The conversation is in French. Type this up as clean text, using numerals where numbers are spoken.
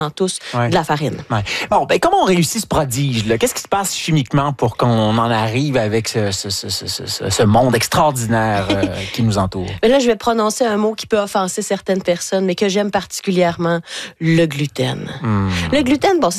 tous de la farine. Ouais. Bon, ben comment on réussit ce prodige-là? Qu'est-ce qui se passe chimiquement pour qu'on en arrive avec ce monde extraordinaire qui nous entoure? Mais là, je vais prononcer un mot qui peut offenser certaines personnes, mais que j'aime particulièrement, le gluten. Le gluten, bon,